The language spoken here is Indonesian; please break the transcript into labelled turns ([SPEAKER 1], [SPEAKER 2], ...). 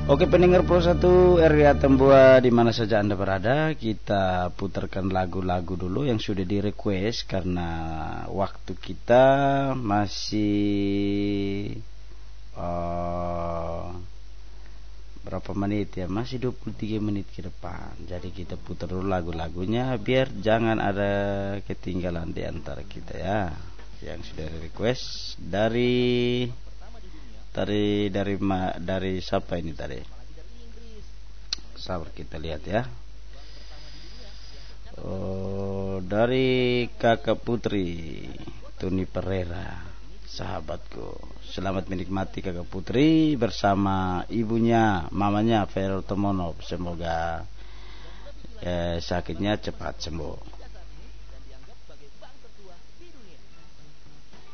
[SPEAKER 1] Oke pendengar Pro 1 RWA Tembua di mana saja Anda berada, kita putarkan lagu-lagu dulu yang sudah di request karena waktu kita masih berapa menit ya, masih 23 menit ke depan. Jadi kita putar dulu lagu-lagunya biar jangan ada ketinggalan di antara kita ya. Yang sudah di request dari siapa ini tadi? Sabar kita lihat ya. Dari Kakak Putri Tuni Pereira, sahabatku. Selamat menikmati Kakak Putri bersama ibunya, mamanya Vero Tomono. Semoga sakitnya cepat sembuh.